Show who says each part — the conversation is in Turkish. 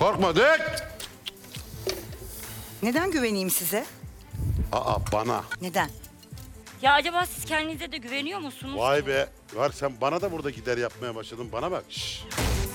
Speaker 1: Korkma dök.
Speaker 2: Neden güveneyim size?
Speaker 1: Aa bana.
Speaker 2: Neden?
Speaker 3: Ya acaba siz kendinize de güveniyor musunuz?
Speaker 1: Vay be. Var sen bana da burada gider yapmaya başladın. Bana bak. Şşş.